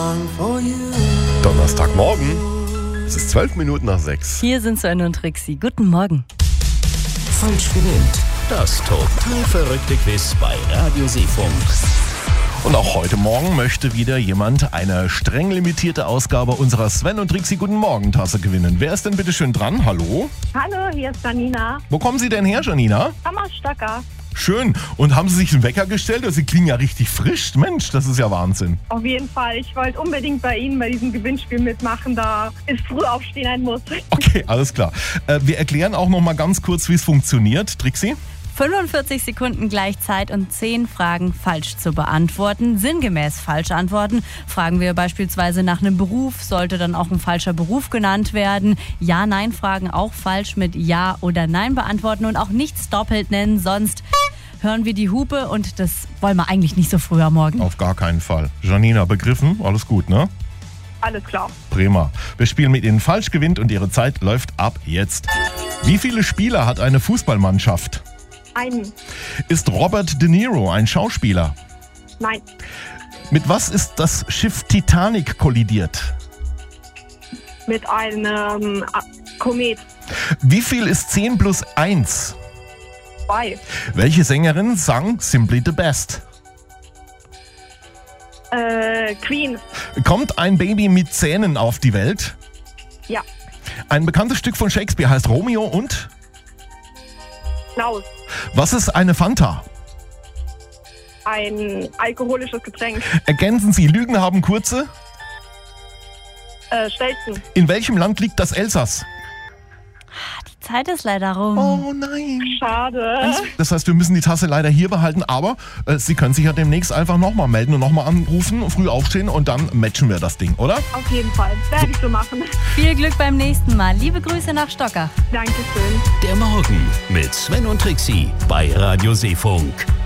Donnerstagmorgen. Es ist 12 Minuten nach 6. Hier sind Sven und Trixie. Guten Morgen. Falsch gewinnt. Das total verrückte Quiz bei Radio Seefunk. Und auch heute Morgen möchte wieder jemand eine streng limitierte Ausgabe unserer Sven und Trixie Guten Morgen Tasse gewinnen. Wer ist denn bitte schön dran? Hallo? Hallo, hier ist Janina. Wo kommen Sie denn her, Janina? Thomas Stocker. Schön. Und haben Sie sich einen Wecker gestellt? Sie klingen ja richtig frisch. Mensch, das ist ja Wahnsinn. Auf jeden Fall. Ich wollte unbedingt bei Ihnen bei diesem Gewinnspiel mitmachen. Da ist früh aufstehen ein Muss. Okay, alles klar. Wir erklären auch noch mal ganz kurz, wie es funktioniert. Trixie? 45 Sekunden Gleichzeit und 10 Fragen falsch zu beantworten. Sinngemäß falsch antworten. Fragen wir beispielsweise nach einem Beruf, sollte dann auch ein falscher Beruf genannt werden. Ja-Nein-Fragen auch falsch mit Ja oder Nein beantworten und auch nichts doppelt nennen, sonst hören wir die Hupe und das wollen wir eigentlich nicht so früh am Morgen. Auf gar keinen Fall. Janina, begriffen? Alles gut, ne? Alles klar. Prima. Wir spielen mit Ihnen falsch gewinnt und Ihre Zeit läuft ab jetzt. Wie viele Spieler hat eine Fußballmannschaft? Einen. Ist Robert De Niro ein Schauspieler? Nein. Mit was ist das Schiff Titanic kollidiert? Mit einem Komet. Wie viel ist 10 plus 1? 2. Welche Sängerin sang Simply the Best? Queen. Kommt ein Baby mit Zähnen auf die Welt? Ja. Ein bekanntes Stück von Shakespeare heißt Romeo und? Klaus. Was ist eine Fanta? Ein alkoholisches Getränk. Ergänzen Sie, Lügen haben kurze? Stelzen. In welchem Land liegt das Elsass? Die Zeit ist leider rum. Oh nein. Schade. Das heißt, wir müssen die Tasse leider hier behalten, aber Sie können sich ja demnächst einfach nochmal melden und nochmal anrufen, früh aufstehen und dann matchen wir das Ding, oder? Auf jeden Fall. Werde ich so machen. Viel Glück beim nächsten Mal. Liebe Grüße nach Stocker. Dankeschön. Der Morgen mit Sven und Trixie bei Radio Seefunk.